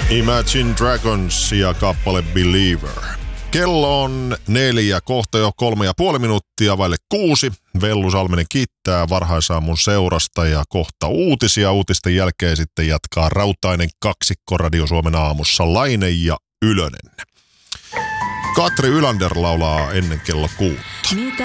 Imagine Dragons ja kappale Believer. Kello on 4, kohta jo 3,5 minuuttia vaille 6. Vellu Salminen kiittää varhaisaamun seurasta ja kohta uutisia. Uutisten jälkeen sitten jatkaa rautainen kaksikko Radio Suomen aamussa, Laine ja Ylönen. Katri Ylander laulaa ennen kello 6. Mitä